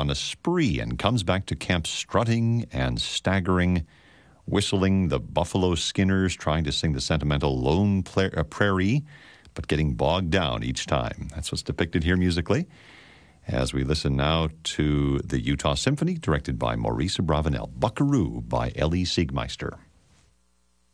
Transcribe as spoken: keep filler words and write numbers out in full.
on a spree and comes back to camp strutting and staggering, whistling the Buffalo Skinners, trying to sing the sentimental Lone Pla- uh, Prairie, but getting bogged down each time. That's what's depicted here musically. As we listen now to the Utah Symphony, directed by Maurice Abravanel, Buckaroo by Elie Siegmeister.